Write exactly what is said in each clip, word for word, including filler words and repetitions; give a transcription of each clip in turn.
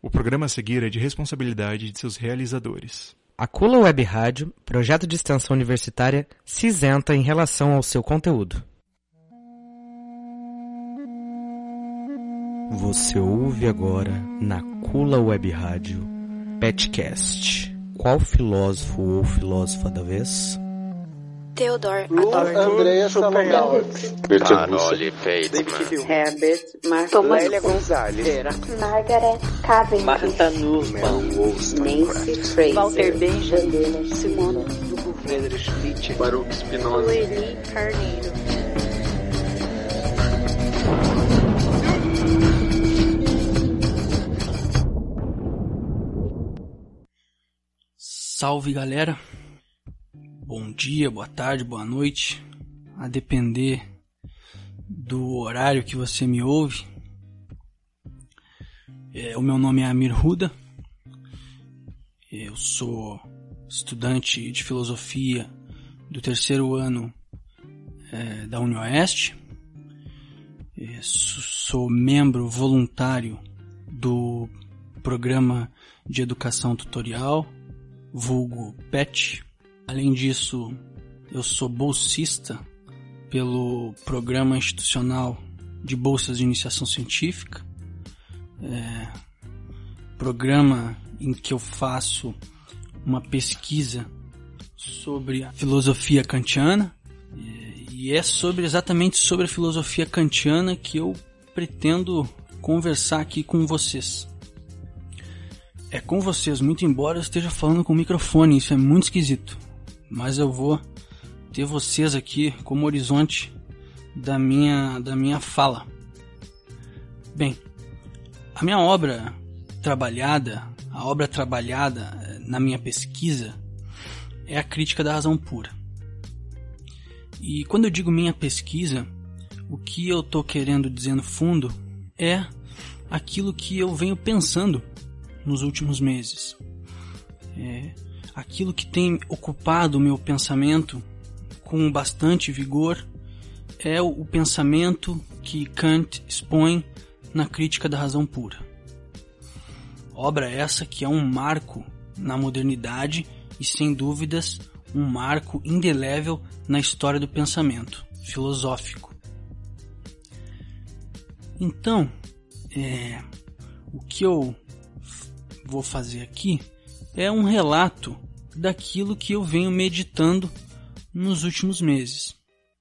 O programa a seguir é de responsabilidade de seus realizadores. A Cula Web Rádio, projeto de extensão universitária, se isenta em relação ao seu conteúdo. Você ouve agora, na Cula Web Rádio, Petcast. Qual filósofo ou filósofa da vez? Theodor Andrea Salomão, Carole Feitman, Herbert Marcos, Lélia Gonzalez, Margaret Cavendish, Marta Nussbaum, Nancy Fraser, Walter Benjamin, Simone Friedrich Nietzsche, Baruch Spinoza, Sueli Carneiro. Salve, galera! Bom dia, boa tarde, boa noite, a depender do horário que você me ouve. É, o meu nome é Amir Huda, eu sou estudante de filosofia do terceiro ano é, da UniOeste, é, sou membro voluntário do programa de educação tutorial, vulgo P E T. Além disso, eu sou bolsista pelo Programa Institucional de Bolsas de Iniciação Científica, é, programa em que eu faço uma pesquisa sobre a filosofia kantiana, é, e é sobre, exatamente sobre a filosofia kantiana que eu pretendo conversar aqui com vocês. É com vocês, muito embora eu esteja falando com o microfone, isso é muito esquisito. Mas eu vou ter vocês aqui como horizonte da minha, da minha fala. Bem, a minha obra trabalhada, a obra trabalhada na minha pesquisa é a crítica da razão pura. E quando eu digo minha pesquisa, o que eu estou querendo dizer no fundo é aquilo que eu venho pensando nos últimos meses. É aquilo que tem ocupado o meu pensamento com bastante vigor é o pensamento que Kant expõe na Crítica da Razão Pura. Obra essa que é um marco na modernidade e, sem dúvidas, um marco indelével na história do pensamento filosófico. Então, é, o que eu vou fazer aqui é um relato daquilo que eu venho meditando nos últimos meses.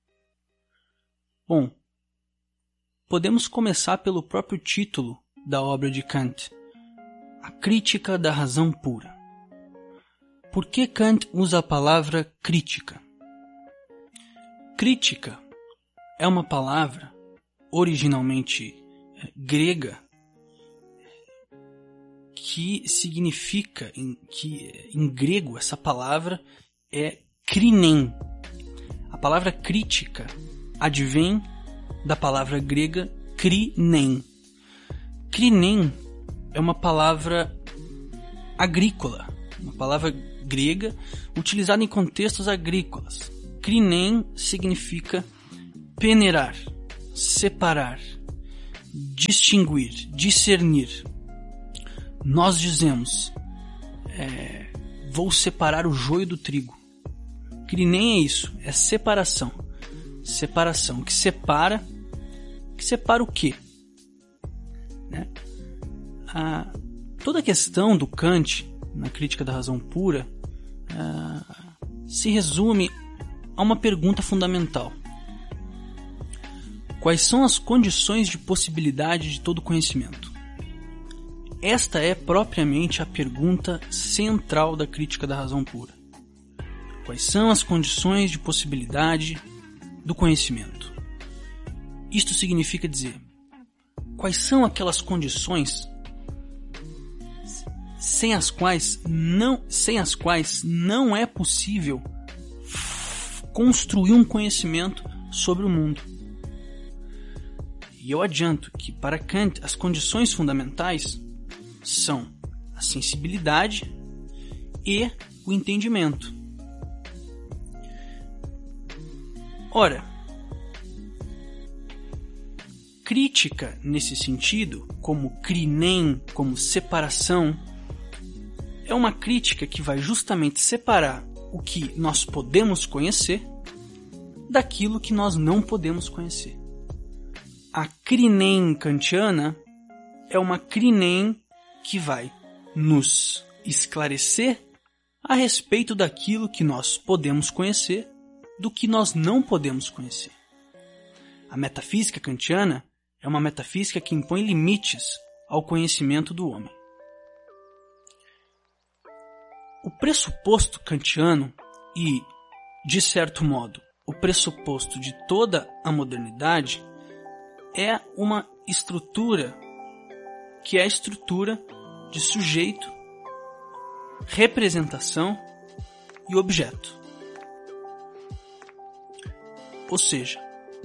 Bom, podemos começar pelo próprio título da obra de Kant, A Crítica da Razão Pura. Por que Kant usa a palavra crítica? Crítica é uma palavra originalmente grega que significa, em, que em grego essa palavra é krinen. A palavra crítica advém da palavra grega krinen. Krinen é uma palavra agrícola, uma palavra grega utilizada em contextos agrícolas. Krinen significa peneirar, separar, distinguir, discernir. Nós dizemos, é, vou separar o joio do trigo. Que nem é isso, é separação. Separação, que separa, que separa o quê? Né? A, toda a questão do Kant, na Crítica da Razão Pura, a, se resume a uma pergunta fundamental. Quais são as condições de possibilidade de todo conhecimento? Esta é propriamente a pergunta central da Crítica da Razão Pura. Quais são as condições de possibilidade do conhecimento? Isto significa dizer, quais são aquelas condições sem as quais não, sem as quais não é possível construir um conhecimento sobre o mundo? E eu adianto que para Kant as condições fundamentais são a sensibilidade e o entendimento. Ora, crítica nesse sentido, como crinem, como separação, é uma crítica que vai justamente separar o que nós podemos conhecer daquilo que nós não podemos conhecer. A crinem kantiana é uma crinem que vai nos esclarecer a respeito daquilo que nós podemos conhecer, do que nós não podemos conhecer. A metafísica kantiana é uma metafísica que impõe limites ao conhecimento do homem. O pressuposto kantiano e, de certo modo, o pressuposto de toda a modernidade é uma estrutura que é a estrutura de sujeito, representação e objeto. Ou seja,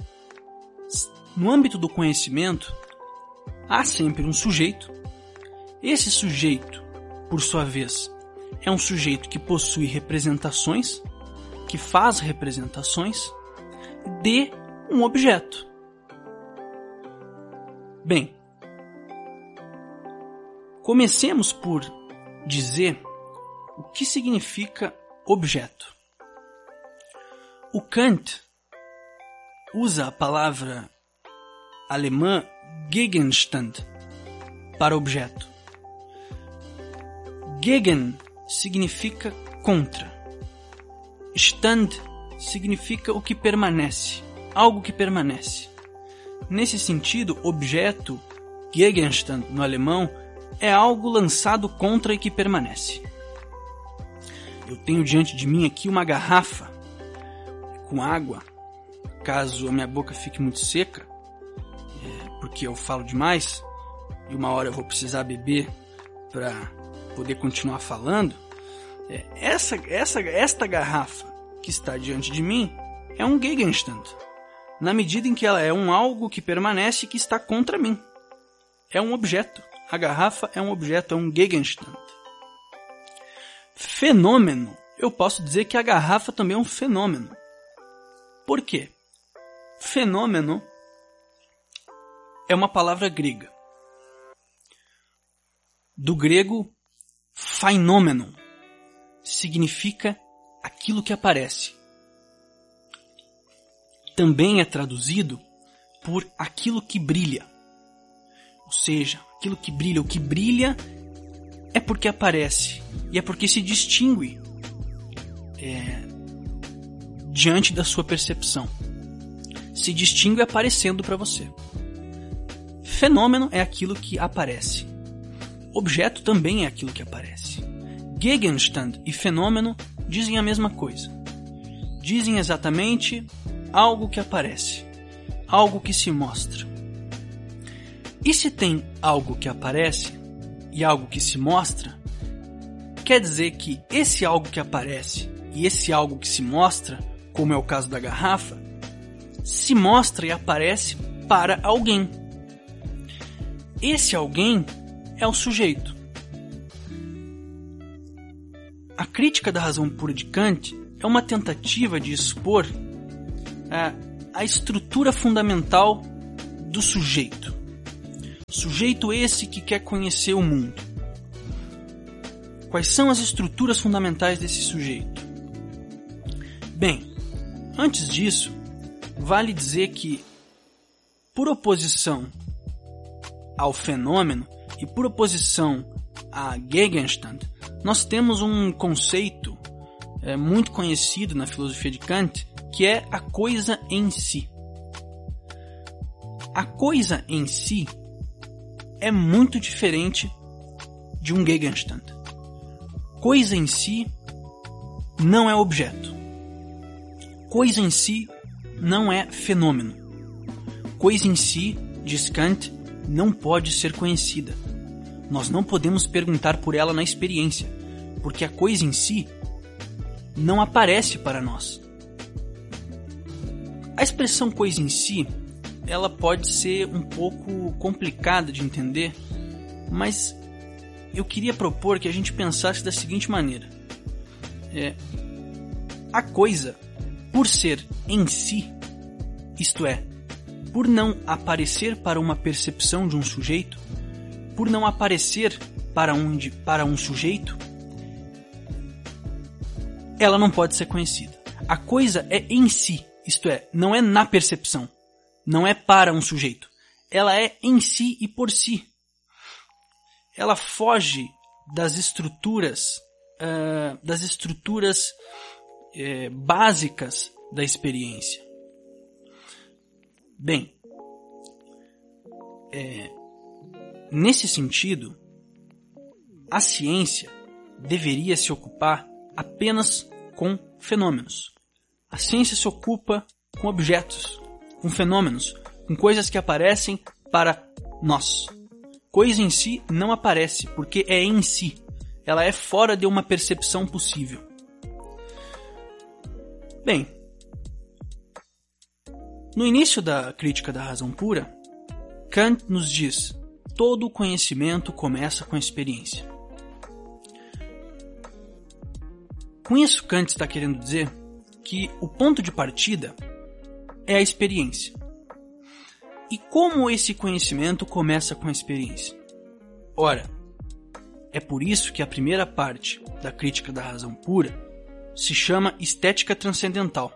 no âmbito do conhecimento, há sempre um sujeito. Esse sujeito, por sua vez, é um sujeito que possui representações, que faz representações de um objeto. Bem, comecemos por dizer o que significa objeto. O Kant usa a palavra alemã Gegenstand para objeto. Gegen significa contra. Stand significa o que permanece, algo que permanece. Nesse sentido, objeto, Gegenstand no alemão, é algo lançado contra e que permanece. Eu tenho diante de mim aqui uma garrafa com água, caso a minha boca fique muito seca, é, porque eu falo demais e uma hora eu vou precisar beber para poder continuar falando. É, essa, essa, esta garrafa que está diante de mim é um Gegenstand, na medida em que ela é um algo que permanece e que está contra mim. É um objeto. A garrafa é um objeto, é um Gegenstand. Fenômeno. Eu posso dizer que a garrafa também é um fenômeno. Por quê? Fenômeno é uma palavra grega. Do grego, phainomeno. Significa aquilo que aparece. Também é traduzido por aquilo que brilha. Ou seja, aquilo que brilha. O que brilha é porque aparece. E é porque se distingue é, diante da sua percepção. Se distingue aparecendo para você. Fenômeno é aquilo que aparece. Objeto também é aquilo que aparece. Gegenstand e fenômeno dizem a mesma coisa. Dizem exatamente algo que aparece, algo que se mostra. E se tem algo que aparece e algo que se mostra, quer dizer que esse algo que aparece e esse algo que se mostra, como é o caso da garrafa, se mostra e aparece para alguém. Esse alguém é o sujeito. A crítica da razão pura de Kant é uma tentativa de expor a, a estrutura fundamental do sujeito. Sujeito esse que quer conhecer o mundo. Quais são as estruturas fundamentais desse sujeito? Bem, antes disso, vale dizer que, por oposição ao fenômeno e por oposição a Gegenstand, nós temos um conceito é, muito conhecido na filosofia de Kant, que é a coisa em si. A coisa em si é muito diferente de um Gegenstand. Coisa em si não é objeto. Coisa em si não é fenômeno. Coisa em si, diz Kant, não pode ser conhecida. Nós não podemos perguntar por ela na experiência, porque a coisa em si não aparece para nós. A expressão coisa em si, ela pode ser um pouco complicada de entender, mas eu queria propor que a gente pensasse da seguinte maneira. É, a coisa, por ser em si, isto é, por não aparecer para uma percepção de um sujeito, por não aparecer para um, para um sujeito, ela não pode ser conhecida. A coisa é em si, isto é, não é na percepção, não é para um sujeito. Ela é em si e por si. Ela foge das estruturas, uh, das estruturas uh, básicas da experiência. Bem, é, nesse sentido, a ciência deveria se ocupar apenas com fenômenos. A ciência se ocupa com objetos, com fenômenos, com coisas que aparecem para nós. Coisa em si não aparece, porque é em si. Ela é fora de uma percepção possível. Bem, no início da crítica da razão pura, Kant nos diz: todo conhecimento começa com a experiência. Com isso, Kant está querendo dizer que o ponto de partida é a experiência. E como esse conhecimento começa com a experiência? Ora, é por isso que a primeira parte da crítica da razão pura se chama estética transcendental.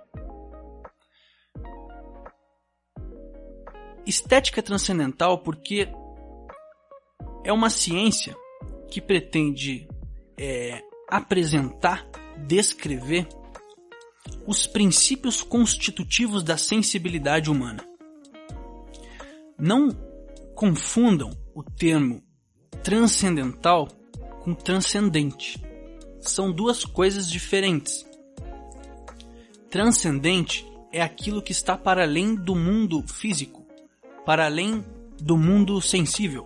Estética transcendental porque é uma ciência que pretende é, apresentar, descrever os princípios constitutivos da sensibilidade humana. Não confundam o termo transcendental com transcendente. São duas coisas diferentes. Transcendente é aquilo que está para além do mundo físico, para além do mundo sensível.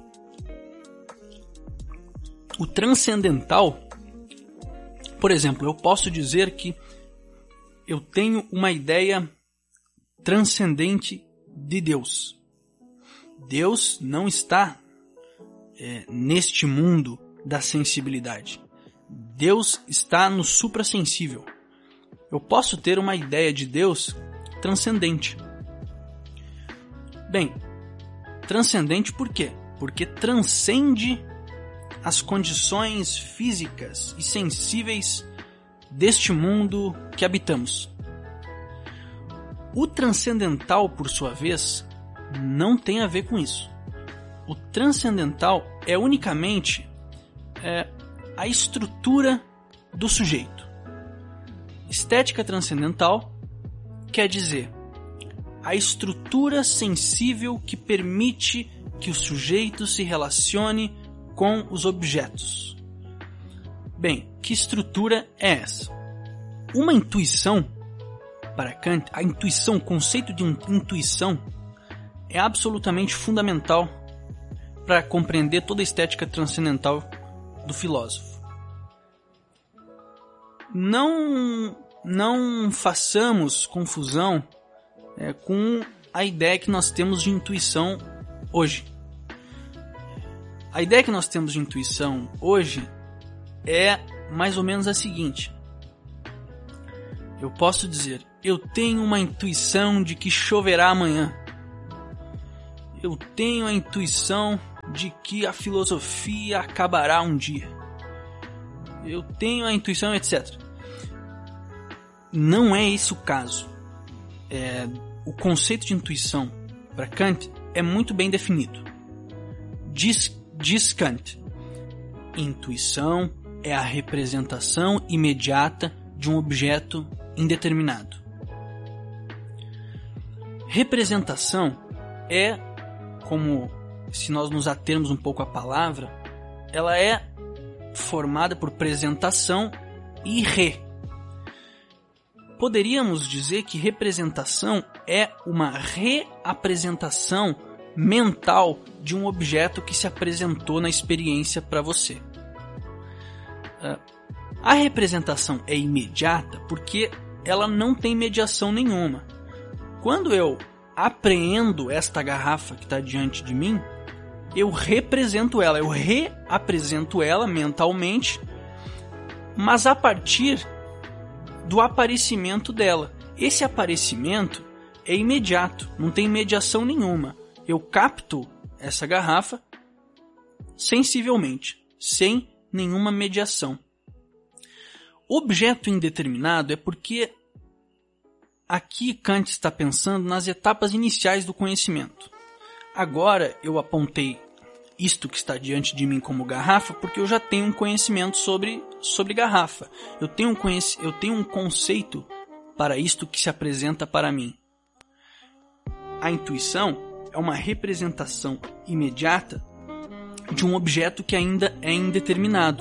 O transcendental, por exemplo, eu posso dizer que eu tenho uma ideia transcendente de Deus. Deus não está é, neste mundo da sensibilidade. Deus está no suprassensível. Eu posso ter uma ideia de Deus transcendente. Bem, transcendente por quê? Porque transcende as condições físicas e sensíveis deste mundo que habitamos. O transcendental, por sua vez, não tem a ver com isso. O transcendental é unicamente é, a estrutura do sujeito. Estética transcendental quer dizer a estrutura sensível que permite que o sujeito se relacione com os objetos. Bem, que estrutura é essa? Uma intuição, para Kant, a intuição, o conceito de intuição é absolutamente fundamental para compreender toda a estética transcendental do filósofo. Não, não façamos confusão é, com a ideia que nós temos de intuição hoje. A ideia que nós temos de intuição hoje é mais ou menos a seguinte. Eu posso dizer, eu tenho uma intuição de que choverá amanhã. Eu tenho a intuição de que a filosofia acabará um dia. Eu tenho a intuição, etcétera. Não é esse o caso. É, o conceito de intuição para Kant é muito bem definido. Diz, diz Kant, intuição é a representação imediata de um objeto indeterminado. Representação é, como se nós nos atermos um pouco à palavra, ela é formada por presentação e re. Poderíamos dizer que representação é uma reapresentação mental de um objeto que se apresentou na experiência para você. A representação é imediata porque ela não tem mediação nenhuma. Quando eu apreendo esta garrafa que está diante de mim, eu represento ela, eu reapresento ela mentalmente, mas a partir do aparecimento dela. Esse aparecimento é imediato, não tem mediação nenhuma. Eu capto essa garrafa sensivelmente, sem nenhuma mediação. Objeto indeterminado é porque aqui Kant está pensando nas etapas iniciais do conhecimento. Agora eu apontei isto que está diante de mim como garrafa porque eu já tenho um conhecimento sobre, sobre garrafa. Eu tenho, um conhec- eu tenho um conceito para isto que se apresenta para mim. A intuição é uma representação imediata de um objeto que ainda é indeterminado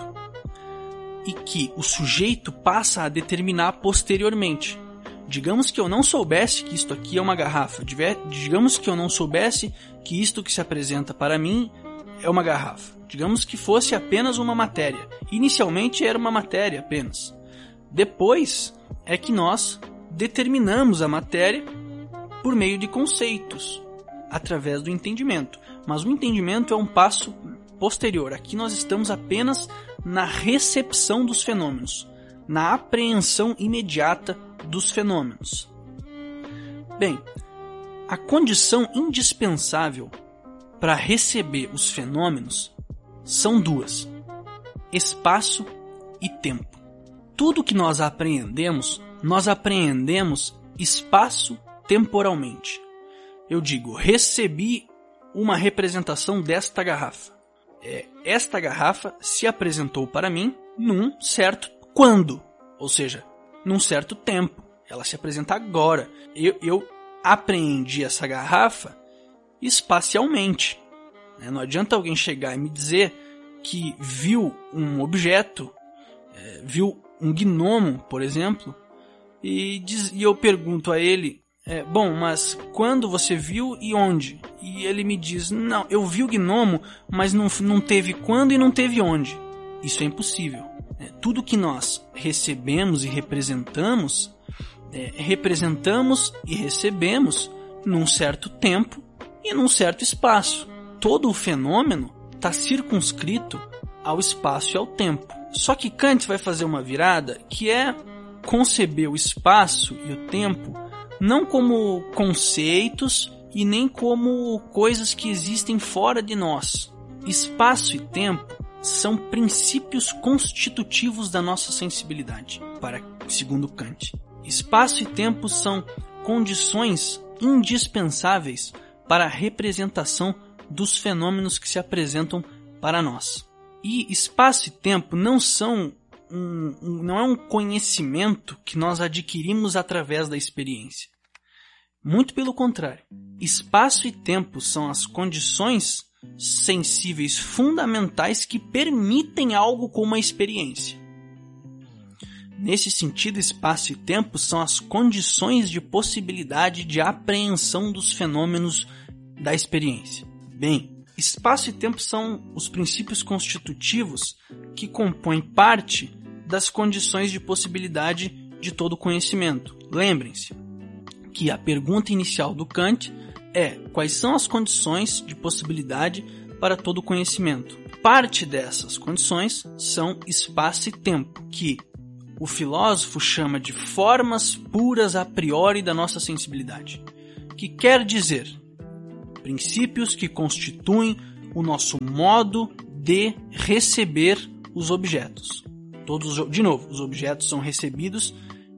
e que o sujeito passa a determinar posteriormente. Digamos que eu não soubesse que isto aqui é uma garrafa. Digamos que eu não soubesse que isto que se apresenta para mim é uma garrafa. Digamos que fosse apenas uma matéria. Inicialmente era uma matéria apenas. Depois é que nós determinamos a matéria por meio de conceitos, através do entendimento. Mas o entendimento é um passo posterior. Aqui nós estamos apenas na recepção dos fenômenos, na apreensão imediata dos fenômenos. Bem, a condição indispensável para receber os fenômenos são duas: espaço e tempo. Tudo que nós apreendemos, nós apreendemos espaço-temporalmente. Eu digo, recebi uma representação desta garrafa. É, esta garrafa se apresentou para mim num certo quando, ou seja, num certo tempo. Ela se apresenta agora. Eu, eu apreendi essa garrafa espacialmente. Não adianta alguém chegar e me dizer que viu um objeto, é, viu um gnomo, por exemplo, e, diz, e eu pergunto a ele, é, bom, mas quando você viu e onde? E ele me diz, não, eu vi o gnomo, mas não, não teve quando e não teve onde. Isso é impossível. É, tudo que nós recebemos e representamos, é, representamos e recebemos num certo tempo e num certo espaço. Todo o fenômeno está circunscrito ao espaço e ao tempo. Só que Kant vai fazer uma virada que é conceber o espaço e o tempo não como conceitos e nem como coisas que existem fora de nós. Espaço e tempo são princípios constitutivos da nossa sensibilidade, para segundo Kant. Espaço e tempo são condições indispensáveis para a representação dos fenômenos que se apresentam para nós. E espaço e tempo não são um, um, não é um conhecimento que nós adquirimos através da experiência. Muito pelo contrário. Espaço e tempo são as condições sensíveis fundamentais que permitem algo como a experiência. Nesse sentido, espaço e tempo são as condições de possibilidade de apreensão dos fenômenos da experiência. Bem, espaço e tempo são os princípios constitutivos que compõem parte das condições de possibilidade de todo conhecimento. Lembrem-se que a pergunta inicial do Kant é: quais são as condições de possibilidade para todo conhecimento? Parte dessas condições são espaço e tempo, que o filósofo chama de formas puras a priori da nossa sensibilidade, que quer dizer princípios que constituem o nosso modo de receber os objetos. Todos, de novo, os objetos são recebidos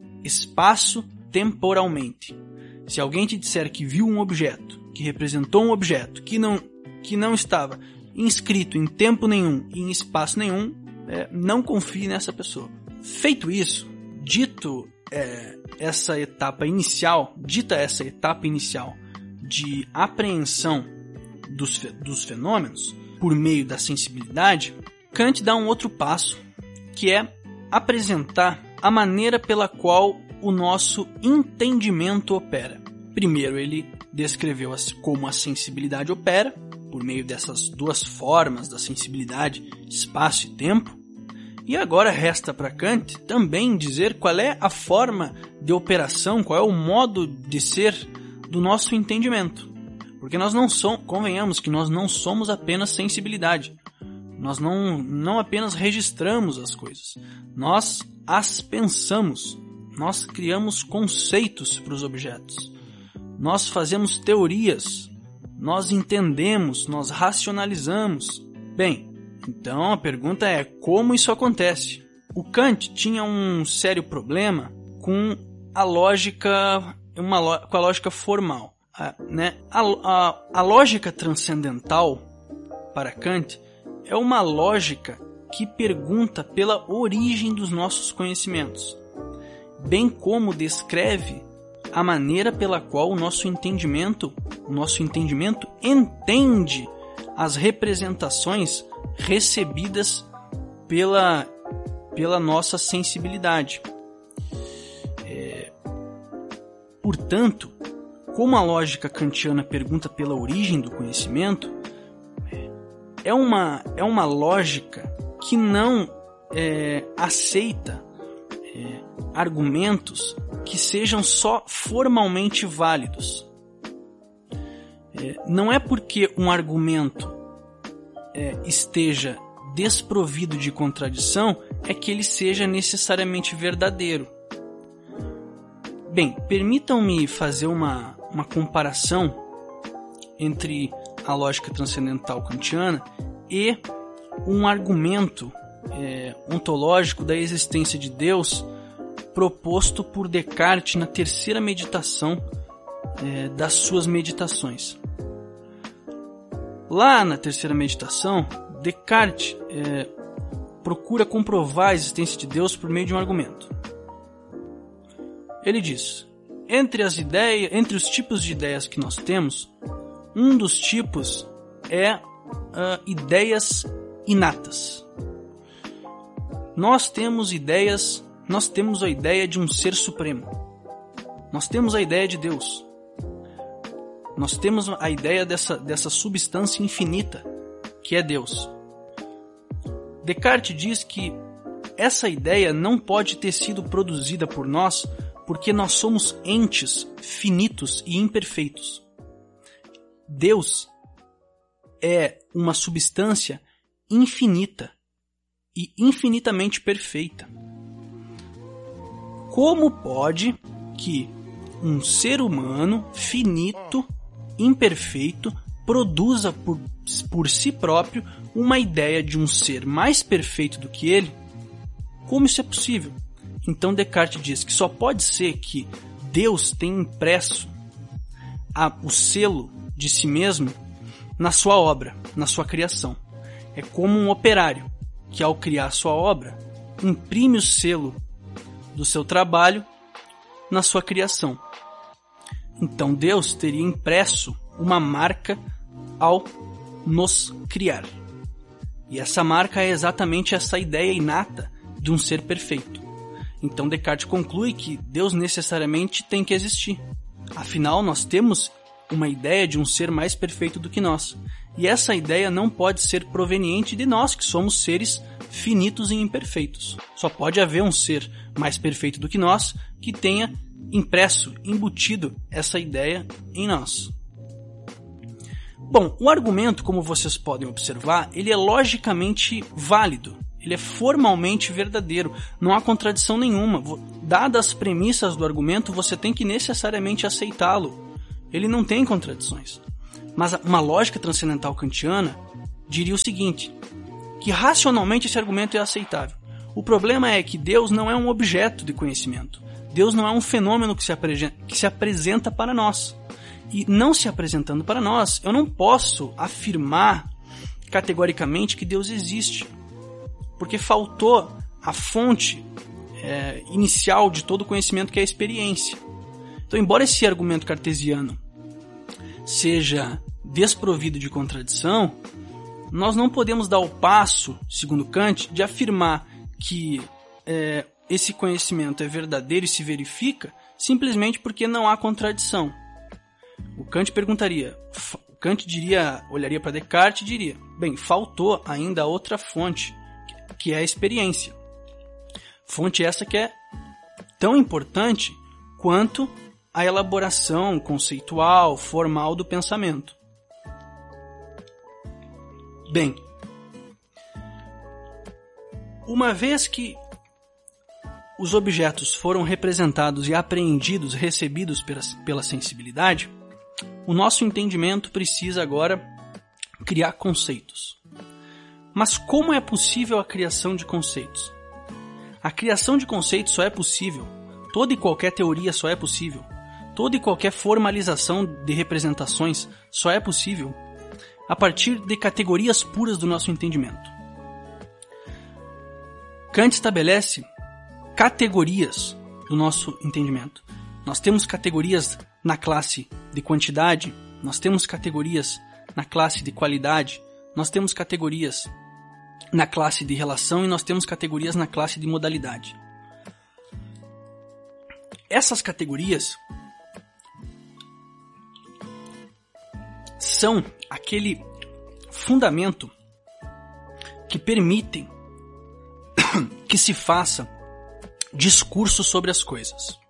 espaço-temporalmente. Se alguém te disser que viu um objeto, que representou um objeto, que não, que não estava inscrito em tempo nenhum e em espaço nenhum, é, não confie nessa pessoa. Feito isso, dito é, essa etapa inicial, dita essa etapa inicial de apreensão dos, dos fenômenos por meio da sensibilidade, Kant dá um outro passo, que é apresentar a maneira pela qual o nosso entendimento opera. Primeiro ele descreveu como a sensibilidade opera, por meio dessas duas formas da sensibilidade, espaço e tempo. E agora resta para Kant também dizer qual é a forma de operação, qual é o modo de ser do nosso entendimento. Porque nós não somos, convenhamos que nós não somos apenas sensibilidade. Nós não, não apenas registramos as coisas, nós as pensamos, nós criamos conceitos para os objetos. nós fazemos teorias, nós entendemos, nós racionalizamos. Bem, então a pergunta é como isso acontece? O Kant tinha um sério problema com a lógica, uma, com a lógica formal. A, né? a, a, a lógica transcendental, para Kant, é uma lógica que pergunta pela origem dos nossos conhecimentos, bem como descreve a maneira pela qual o nosso entendimento, o nosso entendimento entende as representações recebidas pela, pela nossa sensibilidade. É, portanto, como a lógica kantiana pergunta pela origem do conhecimento, é uma, é uma lógica que não é, aceita é, argumentos que sejam só formalmente válidos. É, não é porque um argumento é, esteja desprovido de contradição é que ele seja necessariamente verdadeiro. Bem, permitam-me fazer uma, uma comparação entre a lógica transcendental kantiana e um argumento é, ontológico da existência de Deus proposto por Descartes na terceira meditação é, das suas meditações. Lá na terceira meditação, Descartes é, procura comprovar a existência de Deus por meio de um argumento. Ele diz: entre as ideias, entre os tipos de ideias que nós temos, um dos tipos é uh, ideias inatas. Nós temos ideias, nós temos a ideia de um ser supremo. Nós temos a ideia de Deus. Nós temos a ideia dessa, dessa substância infinita, que é Deus. Descartes diz que essa ideia não pode ter sido produzida por nós porque nós somos entes finitos e imperfeitos. Deus é uma substância infinita e infinitamente perfeita. Como pode que um ser humano finito, imperfeito, produza por, por si próprio uma ideia de um ser mais perfeito do que ele? Como isso é possível? Então Descartes diz que só pode ser que Deus tenha impresso a, o selo de si mesmo na sua obra, na sua criação. É como um operário que, ao criar sua obra, imprime o selo do seu trabalho na sua criação. Então Deus teria impresso uma marca ao nos criar. E essa marca é exatamente essa ideia inata de um ser perfeito. Então Descartes conclui que Deus necessariamente tem que existir. Afinal, nós temos uma ideia de um ser mais perfeito do que nós. E essa ideia não pode ser proveniente de nós, que somos seres finitos e imperfeitos. Só pode haver um ser mais perfeito do que nós que tenha impresso, embutido essa ideia em nós. Bom, o argumento, como vocês podem observar, ele é logicamente válido. Ele é formalmente verdadeiro. Não há contradição nenhuma. Dadas as premissas do argumento, você tem que necessariamente aceitá-lo. Ele não tem contradições. Mas uma lógica transcendental kantiana diria o seguinte, que racionalmente esse argumento é aceitável. O problema é que Deus não é um objeto de conhecimento. Deus não é um fenômeno que se apresenta, que se apresenta para nós. E não se apresentando para nós, eu não posso afirmar categoricamente que Deus existe. Porque faltou a fonte é, inicial de todo o conhecimento, que é a experiência. Então, embora esse argumento cartesiano seja desprovido de contradição, nós não podemos dar o passo, segundo Kant, de afirmar que é, esse conhecimento é verdadeiro e se verifica simplesmente porque não há contradição. O Kant perguntaria, o Kant diria, olharia para Descartes e diria, bem, faltou ainda outra fonte, que é a experiência. Fonte essa que é tão importante quanto a elaboração conceitual, formal do pensamento. Bem, uma vez que os objetos foram representados e apreendidos, recebidos pela, pela sensibilidade, o nosso entendimento precisa agora criar conceitos. Mas como é possível a criação de conceitos? A criação de conceitos só é possível, toda e qualquer teoria só é possível, toda e qualquer formalização de representações só é possível a partir de categorias puras do nosso entendimento. Kant estabelece categorias do nosso entendimento. Nós temos categorias na classe de quantidade, nós temos categorias na classe de qualidade, nós temos categorias na classe de relação e nós temos categorias na classe de modalidade. Essas categorias são aquele fundamento que permitem que se faça discurso sobre as coisas.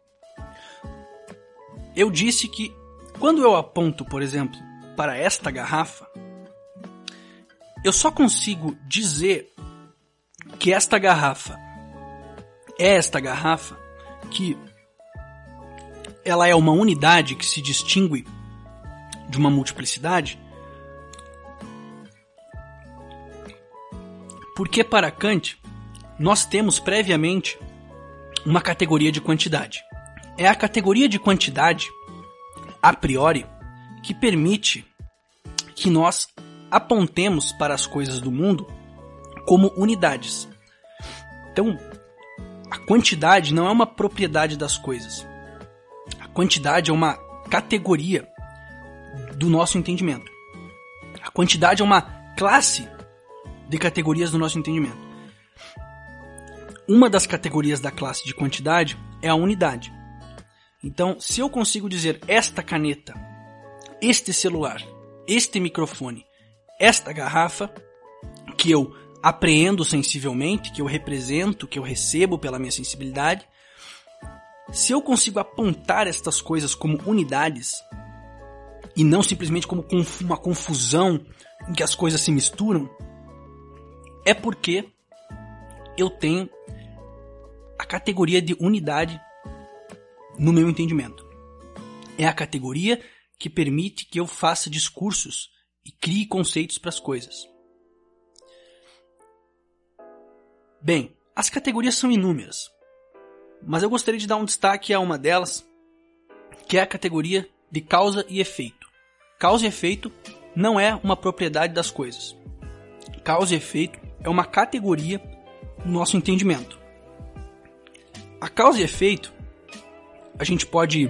Eu disse que quando eu aponto, por exemplo, para esta garrafa, eu só consigo dizer que esta garrafa é esta garrafa, que ela é uma unidade que se distingue de uma multiplicidade, porque para Kant nós temos previamente uma categoria de quantidade. É a categoria de quantidade, a priori, que permite que nós apontemos para as coisas do mundo como unidades. Então, a quantidade não é uma propriedade das coisas. A quantidade é uma categoria do nosso entendimento. A quantidade é uma classe de categorias do nosso entendimento. Uma das categorias da classe de quantidade é a unidade. Então, se eu consigo dizer esta caneta, este celular, este microfone, esta garrafa, que eu apreendo sensivelmente, que eu represento, que eu recebo pela minha sensibilidade, se eu consigo apontar estas coisas como unidades, e não simplesmente como uma confusão em que as coisas se misturam, é porque eu tenho a categoria de unidade no meu entendimento. É a categoria que permite que eu faça discursos e crie conceitos para as coisas. Bem, as categorias são inúmeras, mas eu gostaria de dar um destaque a uma delas, que é a categoria de causa e efeito. Causa e efeito não é uma propriedade das coisas. Causa e efeito é uma categoria no nosso entendimento. A causa e efeito a gente pode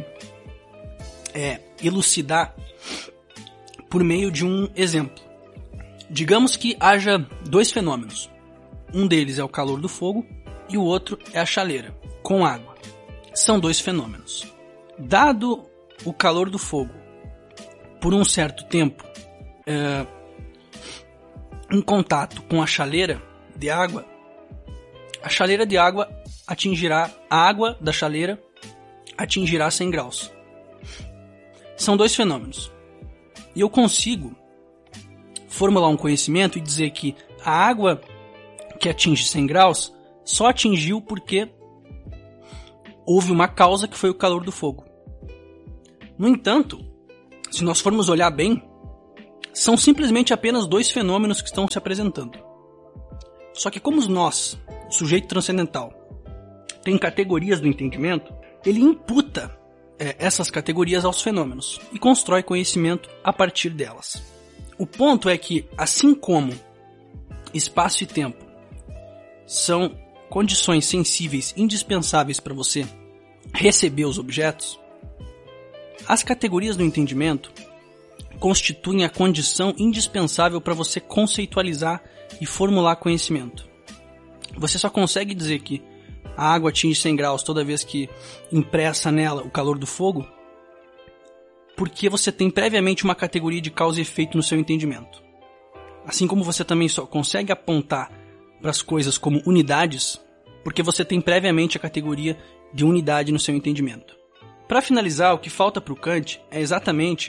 é, elucidar por meio de um exemplo. Digamos que haja dois fenômenos. Um deles é o calor do fogo e o outro é a chaleira, com água. São dois fenômenos. Dado o calor do fogo, por um certo tempo, é, em contato com a chaleira de água, a chaleira de água atingirá, a água da chaleira atingirá cem graus. São dois fenômenos. E eu consigo formular um conhecimento e dizer que a água que atinge cem graus só atingiu porque houve uma causa que foi o calor do fogo. No entanto, se nós formos olhar bem, são simplesmente apenas dois fenômenos que estão se apresentando. Só que como nós, o sujeito transcendental, tem categorias do entendimento, ele imputa é, essas categorias aos fenômenos e constrói conhecimento a partir delas. O ponto é que, assim como espaço e tempo são condições sensíveis indispensáveis para você receber os objetos, as categorias do entendimento constituem a condição indispensável para você conceitualizar e formular conhecimento. Você só consegue dizer que a água atinge cem graus toda vez que impressa nela o calor do fogo porque você tem previamente uma categoria de causa e efeito no seu entendimento. Assim como você também só consegue apontar para as coisas como unidades porque você tem previamente a categoria de unidade no seu entendimento. Para finalizar, o que falta para o Kant é exatamente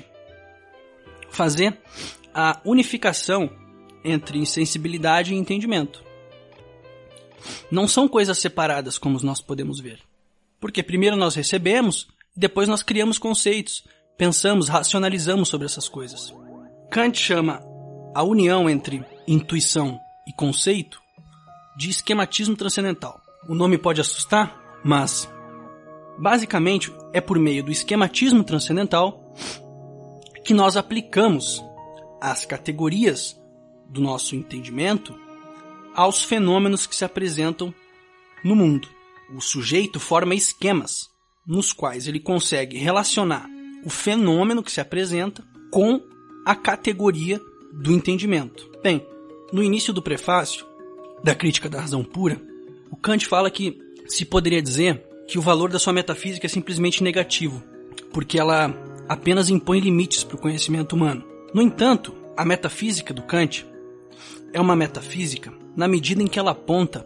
fazer a unificação entre sensibilidade e entendimento. não são coisas separadas como nós podemos ver. Porque primeiro nós recebemos, depois nós criamos conceitos, pensamos, racionalizamos sobre essas coisas. Kant chama a união entre intuição e conceito de esquematismo transcendental. O nome pode assustar, mas basicamente é por meio do esquematismo transcendental que nós aplicamos as categorias do nosso entendimento aos fenômenos que se apresentam no mundo. O sujeito forma esquemas nos quais ele consegue relacionar o fenômeno que se apresenta com a categoria do entendimento. Bem, no início do prefácio da Crítica da Razão Pura, o Kant fala que se poderia dizer que o valor da sua metafísica é simplesmente negativo, porque ela apenas impõe limites para o conhecimento humano. No entanto, a metafísica do Kant é uma metafísica na medida em que ela aponta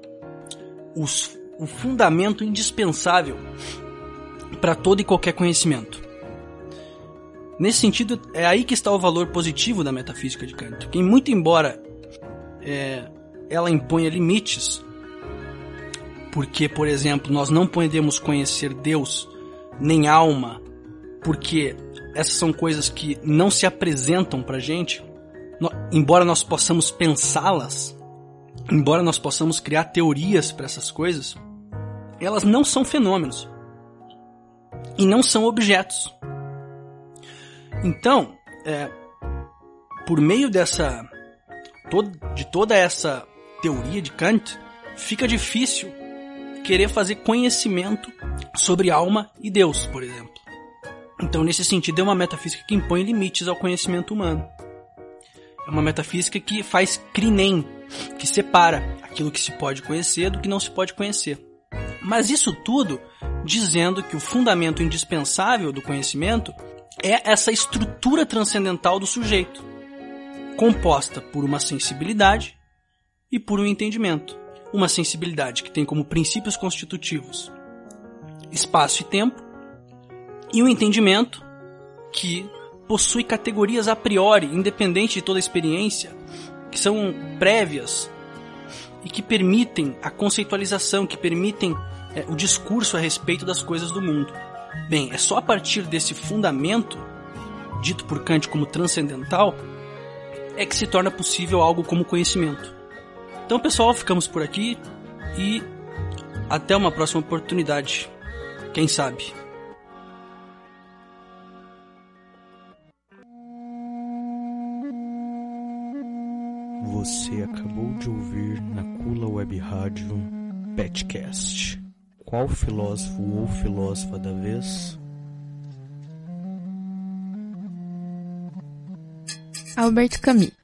os, o fundamento indispensável para todo e qualquer conhecimento. Nesse sentido, é aí que está o valor positivo da metafísica de Kant. Que, muito embora é, ela imponha limites, porque, por exemplo, nós não podemos conhecer Deus nem alma, porque essas são coisas que não se apresentam para a gente, no, embora nós possamos pensá-las, embora nós possamos criar teorias para essas coisas, elas não são fenômenos e não são objetos. Então, é, por meio dessa, todo, de toda essa teoria de Kant, fica difícil querer fazer conhecimento sobre alma e Deus, por exemplo. Então, nesse sentido, é uma metafísica que impõe limites ao conhecimento humano. É uma metafísica que faz crinem, que separa aquilo que se pode conhecer do que não se pode conhecer. Mas isso tudo dizendo que o fundamento indispensável do conhecimento é essa estrutura transcendental do sujeito, composta por uma sensibilidade e por um entendimento. Uma sensibilidade que tem como princípios constitutivos espaço e tempo, e um entendimento que possui categorias a priori, independente de toda a experiência, que são prévias e que permitem a conceitualização, que permitem é, o discurso a respeito das coisas do mundo. Bem, é só a partir desse fundamento, dito por Kant como transcendental, é que se torna possível algo como conhecimento. Então, pessoal, ficamos por aqui e até uma próxima oportunidade. Quem sabe? Você acabou de ouvir na Kula Web Rádio Petcast. Qual filósofo ou filósofa da vez? Albert Camus.